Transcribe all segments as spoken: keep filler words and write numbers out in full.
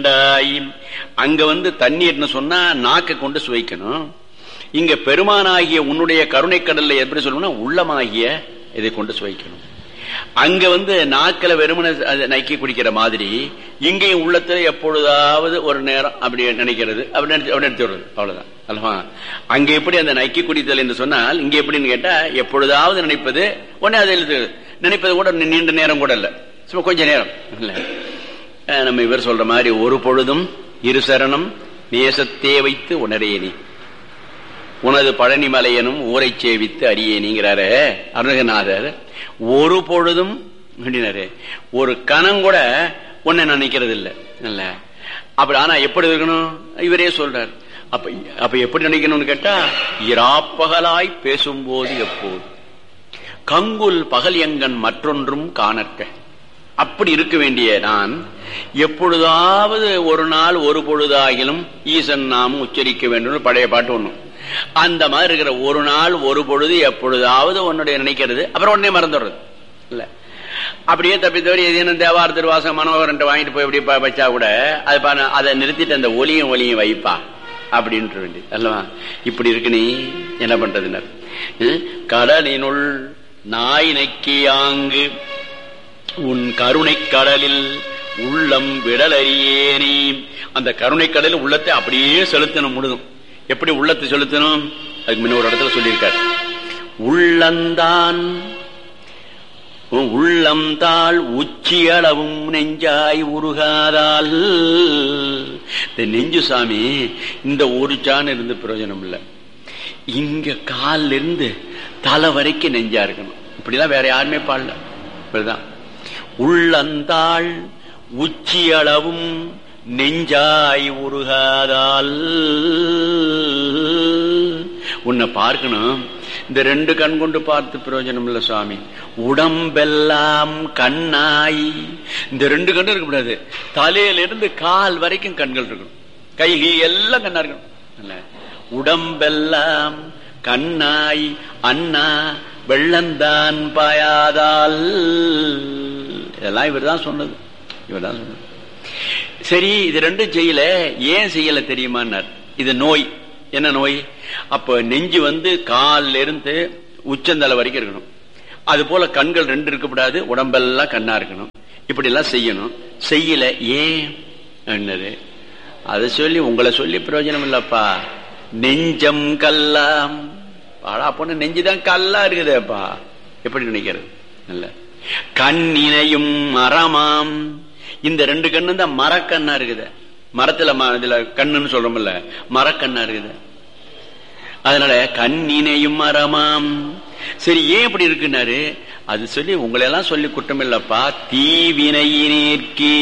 அங்க வந்து தண்ணீர்னு சொன்னா நாக்க கொண்டு சுவைக்கணும். இங்க பெருமானாகிய உன்னுடைய கருணை கடல்ல எப்படி சொல்லணும்னா உள்ளமாகிய இதை கொண்டு சுவைக்கணும். அங்க வந்து நாக்கில வெறுமனை நக்கி குடிக்கிற மாதிரி இங்கேயும் உள்ளத்துல எப்பொழுதாவது ஒரு நேரம் அப்படி நினைக்கிறது அப்படி அப்படி எடுத்து வருது. அவ்வளவுதான் அல்லவா? அங்க எப்படி அந்த நக்கி குடித்தல் என்று சொன்னால் இங்க எப்படின்னு கேட்டா எப்பொழுதாவது நினைப்பது உடனே அதில் நினைப்பது கூட நீண்ட நேரம் கூட இல்ல, சும்மா கொஞ்ச நேரம் இல்ல. நம்ம இவர் சொல்ற மாதிரி ஒரு பொழுதும் இரு சரணம் நேசத்தே வைத்து உணரேனி உனது பழனிமலையனும் ஊரை சேவித்து அறியேனிங்கிறாரு அருணகிரிநாதர். ஒரு பொழுதும் அப்படின்னாரு ஒரு கணம் கூட உன்னை நினைக்கிறது இல்லை இல்ல. அப்படி ஆனா எப்படி இருக்கணும் இவரே சொல்றார். அப்ப அப்ப எப்படி நினைக்கணும்னு கேட்டா இராப்பகலாய் பேசும்போது எப்போது கங்குல் பகல் எங்கன் மற்றொன்றும் காணற்க அப்படி இருக்க வேண்டிய நான் எப்பொழுதாவது ஒரு நாள் ஒரு பொழுதாகிலும் ஈசன் நாமும் உச்சரிக்க வேண்டும் பழைய பாட்டு ஒண்ணும். அந்த மாதிரி இருக்கிற ஒரு நாள் ஒரு பொழுது எப்பொழுதாவது உன்னுடைய நினைக்கிறது அப்புறம் உடனே மறந்துடுறது இல்ல. அப்படியே தப்பி தவறி எதுவும் தேவார திருவாசம் மனோகரன் வாங்கிட்டு போய் எப்படி வச்சா கூட அது அதை நிறுத்திட்டு அந்த ஒலியும் ஒலியும் வைப்பா அப்படின்ட்டு வேண்டியது அல்லவா? இப்படி இருக்கு நீ என்ன பண்றதுனர் கடலினுள் நாய் நக்கியாங்கு உன் கருணை கடலில் உள்ளம் விடலறியேனே. அந்த கருணை கடலில் உள்ளத்தை அப்படியே செலுத்தணும் முழுதும். எப்படி உள்ளத்தை செலுத்தணும் அதுக்கு முன்ன ஒரு இடத்துல சொல்லியிருக்காரு. உள்ளந்தான் உள்ளம் தாள் உச்சியளவும் நெஞ்சாய் உருகாதால். இந்த நெஞ்சு சாமி இந்த ஒரு சான் இருந்து பிரயோஜனம் இல்லை. இங்க காலில் இருந்து தலை வரைக்கும் நெஞ்சா இருக்கணும். இப்படிதான் வேற யாருமே பாடல. இப்படிதான் உள்ளந்தாள் உச்சியளவும் நெஞ்சாய் உருகாதால். உன்னை பார்க்கணும். இந்த ரெண்டு கண் கொண்டு பார்த்து பிரயோஜனம் இல்ல சுவாமி. உடம்பெல்லாம் கண்ணாய். இந்த ரெண்டு கண்ணு இருக்க கூடாது. தலையிலிருந்து கால் வரைக்கும் கண்கள் இருக்கணும். கை எல்லாம் கண்ணா இருக்கணும். உடம்பெல்லாம் கண்ணாய் அண்ணா வெள்ளந்தான் பாயாதால். இதெல்லாம் இவர் தான் சொன்னது. இவர் தான் சொன்னது. சரி, இது ரெண்டும் செய்யல. ஏன் செய்யல தெரியுமான்னார். இது நோய். என்ன நோய்? அப்ப நெஞ்சு வந்து காலில் இருந்து உச்சந்தலை வரைக்கும் இருக்கணும். அது போல கண்கள் ரெண்டு இருக்கக்கூடாது. உடம்பெல்லாம் கண்ணா இருக்கணும். இப்படி எல்லாம் செய்யணும். செய்யல. ஏன் என்னது? அதை சொல்லி உங்களை சொல்லி பிரயோஜனம் இல்லப்பா. நெஞ்சம் கல்லாம். பாடா பொண்ணு நெஞ்சுதான் கல்லா இருக்குதேப்பா. எப்படி நினைக்கிறது இல்ல. கண்ணினையும் மரமாம். இந்த ரெண்டு கண்ணு தான் மரக்கண்ணா இருக்குது. மரத்துல இதுல கண்ணுன்னு சொல்றோம்ல, மரக்கண்ணா இருக்குது. அதனால கண்ணினையும் மரமாம். சரி, ஏன் இப்படி இருக்குன்னாரு. அது சொல்லி உங்களை எல்லாம் சொல்லி குற்றம் இல்லப்பா. தீவினையினேற்கே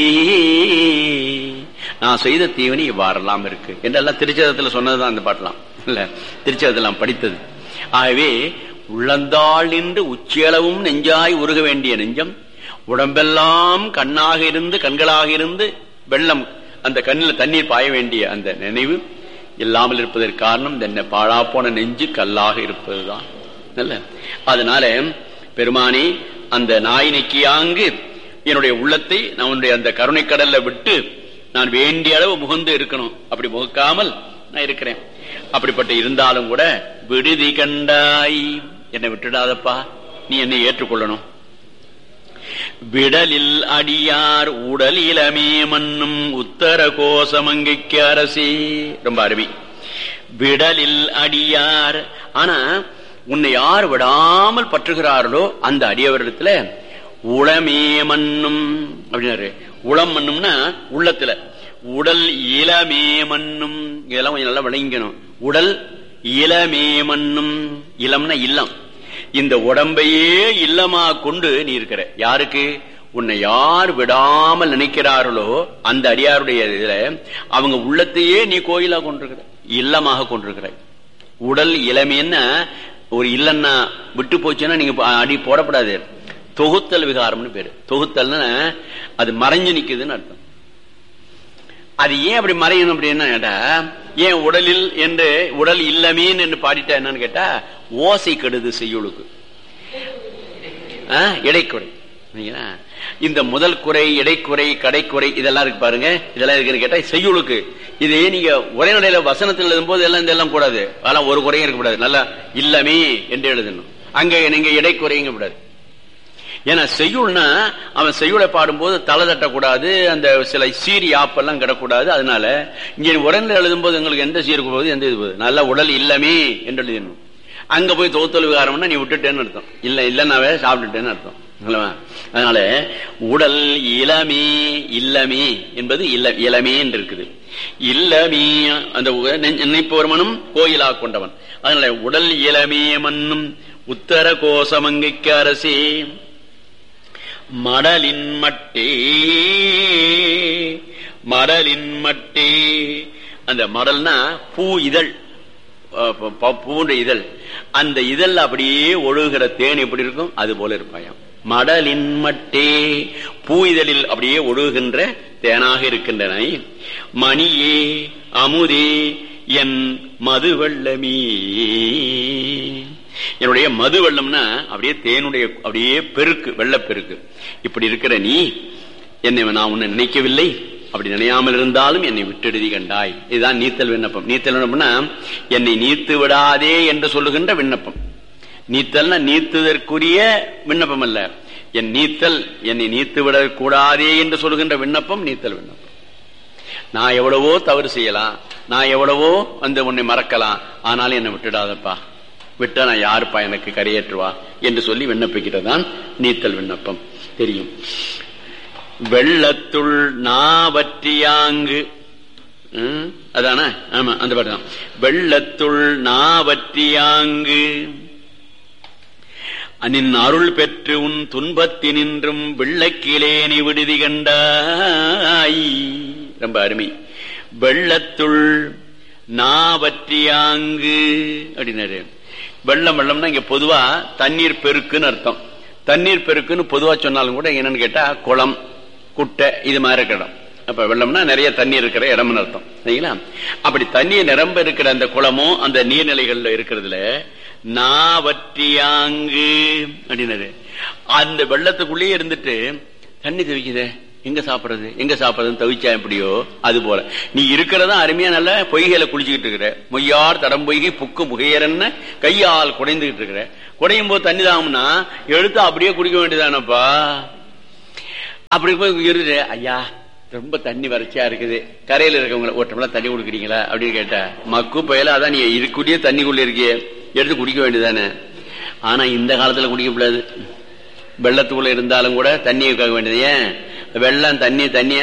நான் செய்த தீவினை இவ்வாறெல்லாம் இருக்கு என்றெல்லாம் திருச்சதத்துல சொன்னதுதான் அந்த பாட்டெல்லாம் இல்ல. திருச்சதெல்லாம் படித்தது. ஆகவே உள்ளந்தாள் நின்று உச்சியளவும் நெஞ்சாய் உருக வேண்டிய நெஞ்சம், உடம்பெல்லாம் கண்ணாக இருந்து கண்களாக இருந்து வெள்ளம் அந்த கண்ணில் தண்ணீர் பாய வேண்டிய அந்த நினைவு இல்லாமல் இருப்பதற்கு காரணம் இந்த பாழா போன நெஞ்சு கல்லாக இருப்பதுதான். அதனால பெருமானே அந்த நாய் நக்கியாங்கு என்னுடைய உள்ளத்தை நம்முடைய அந்த கருணை கடல்ல விட்டு நான் வேண்டிய அளவு முகந்து இருக்கணும். அப்படி முகக்காமல் நான் இருக்கிறேன். அப்படிப்பட்ட இருந்தாலும் கூட விடுதி கண்டாய், என்னை விட்டுடாதப்பா, நீ என்னை ஏற்றுக்கொள்ளணும். விடலில் அடியார் உடல் இளமே மன்னும் உத்தர கோசமங்கைக்கு அரசி. ரொம்ப அருமை. விடலில் அடியார். ஆனா உன்னை யார் விடாமல் பற்றுகிறார்களோ அந்த அடியவரிடத்துல உளமே மன்னும் அப்படின்னாரு. உளம் மன்னும்னா உள்ளத்துல. உடல் இளமே மன்னும். இதெல்லாம் கொஞ்சம் நல்லா விளங்கணும். உடல் இளமே மன்னும். இளம்னா இல்லம். இந்த உடம்பையே இல்லமா கொண்டு நீ இருக்கிற. யாருக்கு? உன்னை யார் விடாமல் நினைக்கிறார்களோ அந்த அடியாருடைய இதுல அவங்க உள்ளத்தையே நீ கோயிலா கொண்டிருக்கிற, இல்லமாக கொண்டிருக்கிற. உடல் இளமைன்னா ஒரு இல்லன்னா விட்டு போச்சுன்னா நீங்க அடி போடப்படாது. தொகுத்தல் விகாரம்னு பேரு. தொகுத்தல்னா அது மறைஞ்சு நிக்குதுன்னு அர்த்தம். அது ஏன் அப்படி மறையணும் அப்படின்னா கேட்டா, ஏன் உடலில் என்று உடல் இல்லமேன்னு என்று பாடிட்டா என்னன்னு கேட்டா ஓசை கெடுது செய்யுளுக்கு இடைக்குறை. இந்த முதல் குறை, இடைக்குறை, கடைக்குறை இதெல்லாம் இருக்கு பாருங்க. இதெல்லாம் இருக்குன்னு கேட்டா செய்யுளுக்கு. இதே நீங்க உரைநடையில வசனத்தில் எழுதும் போது எல்லாம் இதெல்லாம் கூடாது. அதெல்லாம் ஒரு குறையும் இருக்கக்கூடாது. நல்லா இல்லமே என்று எழுதணும். அங்க நீங்க இடைக்குறைங்க கூடாது. ஏன்னா செய்யுள்னா அவன் செய்யுளை பாடும்போது தலை தட்டக்கூடாது, அந்த சில சீரி ஆப்பெல்லாம் கிடக்கூடாது. அதனால இங்க உரைநிலை எழுதும் போது எங்களுக்கு எந்த சீருக்கு போகுது, எந்த இது போகுது, நல்லா உடல் இல்லமே என்று எழுதணும். அங்க போய் தோத்தல் விகாரம்னா நீ விட்டுட்டேன்னு அர்த்தம், இல்ல இல்லன்னாவே சாப்பிட்டுட்டேன்னு அர்த்தம். அதனால உடல் இளமே, இல்லமே என்பது இல்ல இளமே என்று இருக்குது. இல்லமே அந்த நினைப்பவர்மனும் கோயிலா கொண்டவன். அதனால உடல் இளமே மன்னும் உத்தர கோசமங்கைக்கு அரசே மடலின் மட்டே, மடலின் மட்டே. அந்த மடல்னா பூ இதழ், பூன்ற இதழ். அந்த இதழ் அப்படியே ஒழுகிற தேன் எப்படி இருக்கும் அது போல இருப்பாயாம். மடலின் மட்டே, பூ இதழில் அப்படியே ஒழுகுகின்ற தேனாக இருக்கின்றன. மணியே அமுதே என் மது வெள்ளமே, என்னுடைய மது வெள்ளம்னா அப்படியே தேனுடைய அப்படியே பெருக்கு, வெள்ளப்பெருக்கு. இப்படி இருக்கிற நீ என்னை நான் உன்னை நினைக்கவில்லை, அப்படி நினையாமல் இருந்தாலும் என்னை விட்டெழுதி கண்டாய். இதுதான் நீத்தல் விண்ணப்பம். நீத்தல் விண்ணப்பம்னா என்னை நீத்து விடாதே என்று சொல்லுகின்ற விண்ணப்பம். நீத்தல்னா நீத்துதற்குரிய விண்ணப்பம் அல்ல. என் நீத்தல் என்னை நீத்து விடக்கூடாதே என்று சொல்லுகின்ற விண்ணப்பம் நீத்தல் விண்ணப்பம். நான் எவ்வளவோ தவறு செய்யலாம், நான் எவ்வளவோ வந்து உன்னை மறக்கலாம், ஆனாலும் என்னை விட்டுடாதப்பா, விட்டா நான் யாருப்பா எனக்கு கரையேற்றுவா என்று சொல்லி விண்ணப்பிக்கிறதான் நீத்தல் விண்ணப்பம். தெரியும். வெள்ளத்துள் நாவற்றியாங்கு, அதான? ஆமா, அந்த பாட்டு தான். வெள்ளத்துள் நாவற்றியாங்கு நின் அருள் பெற்று உன் துன்பத்தினின்றும் வெள்ளக்கிலேனி விடுதி கண்டாய். ரொம்ப அருமை. வெள்ளத்துள் நாவற்றியாங்கு அப்படின்னாரு. வெள்ளம் வெள்ளம்னா இங்க பொதுவா தண்ணீர் பெருக்குன்னு அர்த்தம். தண்ணீர் பெருக்குன்னு பொதுவா சொன்னாலும் கூட என்னன்னு கேட்டா குளம், குட்டை இது மாதிரி இருக்கிற இடம். அப்ப வெள்ளம்னா நிறைய தண்ணீர் இருக்கிற இடம்னு அர்த்தம். சரிங்களா? அப்படி தண்ணீர் நிரம்ப இருக்கிற அந்த குளமும் அந்த நீர்நிலைகள்ல இருக்கிறதுல நாவற்றியாங்கு அப்படின்னாரு. அந்த வெள்ளத்துக்குள்ளேயே இருந்துட்டு தண்ணி தவிக்குதே, எங்க சாப்பிடுறது எங்க சாப்பிடுறதுன்னு தவிச்சா எப்படியோ அது போல நீ இருக்கிறதா அருமையா நல்ல பொய்கையில குளிச்சுக்கிட்டு இருக்கிற. மொய்யார் தடம் பொய்கை புக்கு முகையரன்னு கையால் குடைந்துகிட்டு இருக்கிற. குடையும் போது தண்ணி தாகும்னா எடுத்து அப்படியே குடிக்க வேண்டியதானப்பா. அப்படி போய் இருந்து, ஐயா ரொம்ப தண்ணி வறட்சியா இருக்குது, கரையில இருக்கவங்க ஒட்டமெல்லாம் தண்ணி குடுக்குறீங்களா அப்படின்னு கேட்டா, மக்கு பயல அதான் நீ இதுக்குள்ளேயே தண்ணிக்குள்ள இருக்கிய, எடுத்து குடிக்க வேண்டியதானே. ஆனா இந்த காலத்துல குடிக்க கூடாது. வெள்ளத்துக்குள்ள இருந்தாலும் கூட தண்ணியை கேட்க வேண்டியது. ஏன் வெள்ளம் தண்ணி தண்ணிய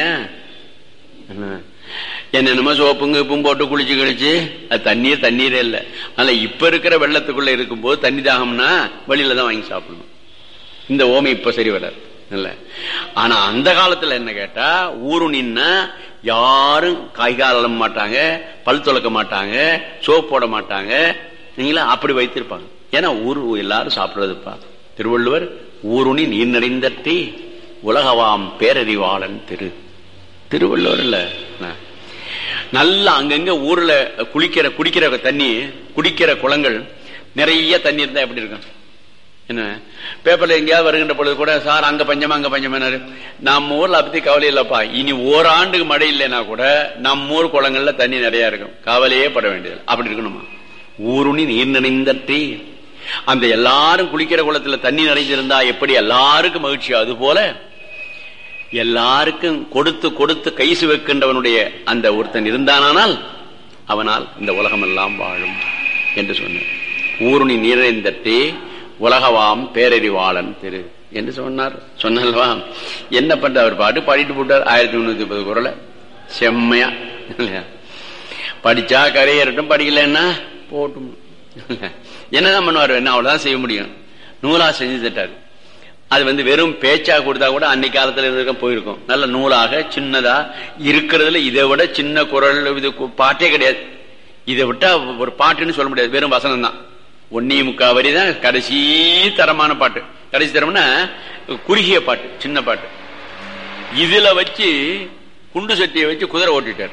என்னென்னமோ சோப்புங்க உப்பும் போட்டு குளிச்சு கழிச்சு அது தண்ணீர் தண்ணீரே இல்லை. அதனால இப்ப இருக்கிற வெள்ளத்துக்குள்ள இருக்கும் போது தண்ணி தாகம்னா வெளியில தான் வாங்கி சாப்பிடணும். இந்த ஓமை இப்ப சரி வராது இல்ல. ஆனா அந்த காலத்துல என்ன கேட்டா, ஊரு நின்னா யாரும் காய்கால் அழ மாட்டாங்க, பல் துளக்க மாட்டாங்க, சோப் போட மாட்டாங்க. நீங்களா அப்படி வைத்திருப்பாங்க. ஏன்னா ஊரு எல்லாரும் சாப்பிடுறதுப்பா. திருவள்ளுவர் ஊருணி நீர் நிறைந்தற்றி உலகவாம் பேரறிவாளன் திரு திருவள்ளுவர் இல்ல. நல்லா அங்கங்க ஊர்ல குளிக்கிற குடிக்கிற தண்ணி, குடிக்கிற குளங்கள் நிறைய தண்ணி இருந்தா எப்படி இருக்கும்? என்ன பேப்பர்ல எங்கேயாவது வருகின்ற பொழுது கூட, சார் அங்க பஞ்சமா அங்க பஞ்சமா, நம்ம ஊர்ல அப்படி கவலை இல்லப்பா. இனி ஓராண்டுக்கு மழை இல்லைன்னா கூட நம்ம ஊர் குளங்கள்ல தண்ணி நிறைய இருக்கும், கவலையே பட வேண்டியது. அப்படி இருக்கணுமா? ஊருணி நீர் நிறைந்தற்றி, அந்த எல்லாரும் குளிக்கிற குளத்துல தண்ணி நிறைஞ்சிருந்தா எப்படி எல்லாருக்கும் மகிழ்ச்சி, அது போல எல்லாருக்கும் கொடுத்து கொடுத்து கைசு வைக்கின்றவனுடைய அந்த ஒருத்தன் இருந்தானால் அவனால் இந்த உலகம் எல்லாம் வாழும் என்று சொன்னார். ஊருணி நிறைந்தற்றே உலகவாம் பேரறிவாளன் திரு என்று சொன்னார். சொன்னல்வா என்ன பண்ற, அவர் பாட்டு பாடிட்டு போட்டார். ஆயிரத்தி முன்னூத்தி முப்பது குரலை செம்மையா படிச்சா கரையேறட்டும், படிக்கலன்னா போட்டும். என்னதான் பண்ணுவார்? என்ன அவ்வளவுதான் செய்ய முடியும். நூலா செஞ்சு தட்டாரு. அது வந்து வெறும் பேச்சா கொடுத்தா கூட அன்னைக்கு காலத்துல இருக்க போயிருக்கும். நல்ல நூலாக சின்னதா இருக்கிறதுல இதை விட சின்ன குரல் இது பாட்டே கிடையாது. இதை விட்டா ஒரு பாட்டுன்னு சொல்ல முடியாது, வெறும் வசனம் தான். ஒன்னே முக்கா வரி தான் கடைசி தரமான பாட்டு. கடைசி தரம்னா குறுகிய பாட்டு, சின்ன பாட்டு. இதுல வச்சு குண்டு சட்டியை வச்சு குதிரை ஓட்டிட்டார்.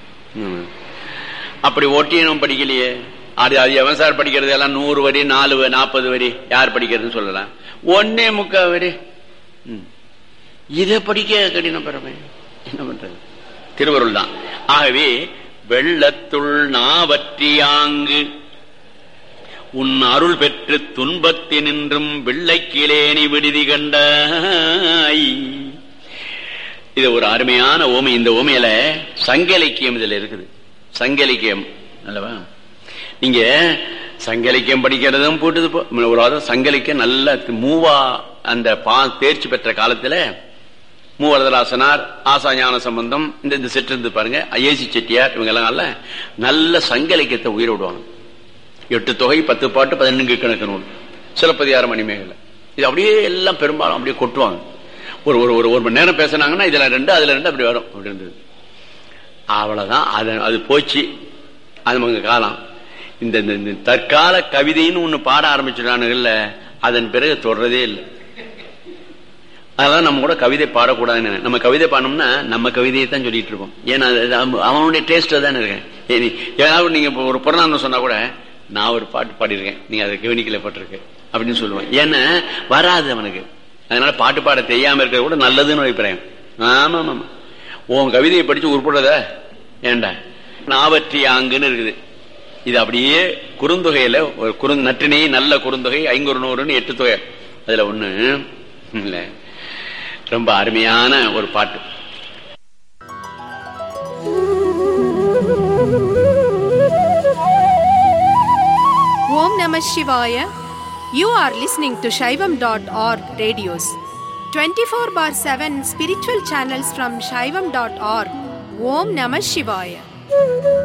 அப்படி ஓட்டியும் படிக்கலையே. அது அது எவன் சார் படிக்கிறது? எல்லாம் நூறு வரி, நாலு நாற்பது வரி யார் படிக்கிறதுன்னு சொல்லலாம். ஒன்னே முக்கா வரி இதை படிக்க கடினம் பெறமே, என்ன பண்றது? திருவருள் தான். ஆகவே வெள்ளத்துள் நாவற்றியாங்கு உன் அருள் பெற்று துன்பத்தினின்றும் வெள்ளைக்கிலேனி விடுதி கண்டாய். இது ஒரு அருமையான ஓமை. இந்த ஓமையில சங்க இலக்கியம் இதுல இருக்குது. சங்க இலக்கியம் அல்லவா? நீங்க சங்க இலக்கியம் படிக்கிறதும் போட்டுது. ஒரு வாரம் சங்க இலக்கியம் நல்ல மூவா அந்த பா தேர்ச்சி பெற்ற காலத்துல மூவரதராசனார், ஆசா ஞான சம்பந்தம், இந்த இந்த செட்டு இருந்து பாருங்க, ஐஏசி செட்டியார், இவங்க எல்லாம் நல்ல சங்க இலக்கியத்தை உயிர விடுவாங்க. எட்டு தொகை, பத்து பாட்டு, பதினெண்டு கணக்கு நூல், சிலப்பதிகார மணிமேகலை, இது அப்படியே எல்லாம் பெரும்பாலும் அப்படியே கொட்டுவாங்க. ஒரு ஒரு ஒரு மணி நேரம் பேசினாங்கன்னா இதுல ரெண்டு அதுல ரெண்டு அப்படி வரும். அப்படி இருந்தது. அவ்வளவுதான். அது அது போச்சு. அது நமக்கு காலம். இந்த தற்கால கவிதைன்னு ஒண்ணு பாட ஆரம்பிச்சுட்டானுங்கல்ல, அதன் பிறகு தொடர்றதே இல்லை. அதெல்லாம் நம்ம கூட கவிதை பாடக்கூடாதுன்னு, நம்ம கவிதை பாடணும்னா நம்ம கவிதையை தான் சொல்லிட்டு இருக்கோம். ஏன்னா அவனுடைய டேஸ்ட் தானே இருக்கேன். ஏதாவது நீங்க ஒரு புறநானூறு சொன்னா கூட நான் ஒரு பாட்டு பாடிருக்கேன், நீங்க அதை கவனிக்கல பட்டிருக்கு அப்படின்னு சொல்லுவேன். ஏன்னா வராது அவனுக்கு. அதனால பாட்டு பாட தெரியாம இருக்கிறது கூட நல்லதுன்னு அபிப்பிராயம். ஆமா ஆமா, உன் கவிதையை படிச்சு உருப்படுறத ஏண்டா நாவற்றியாங்குன்னு இருக்குது. இது அப்படியே குறுந்தொகையில ஒரு குறு நற்றினை நல்ல குறுந்தொகை ஐங்குறு நூறுன்னு எட்டு தொகை, அதுல ஒண்ணு இல்ல, ரொம்ப அருமையான ஒரு பாட்டு. Om Namah Shivaya. You are listening to Shaivam dot org radios. twenty-four bar seven spiritual channels from Shaivam dot org. Om Namah Shivaya.